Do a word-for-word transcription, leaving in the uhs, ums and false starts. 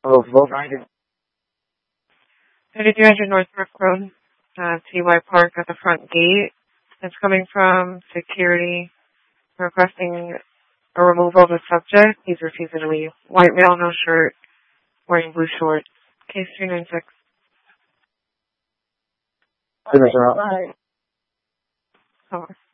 Hello, hello. thirty-three hundred North Brook Road, uh, T Y Park at the front gate. It's coming from security requesting a removal of the subject. He's refusing to leave. White male, no shirt, wearing blue shorts. Case three nine six. Finish her out. Over.